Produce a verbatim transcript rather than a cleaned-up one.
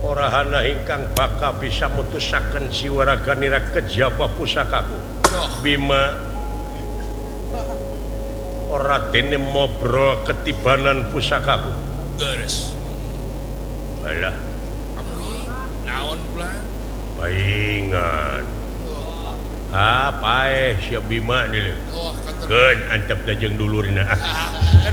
orahana ingkang bakal bisa mutusaken siwaraganira kejaba pusakaku. Bima ora dene mobro ketibanan pusakaku. Beres. Alah, Naon pula? paingan. Ah, paeh siap Bima nih. Oh, kata Keun antep dajeng dulurna. kan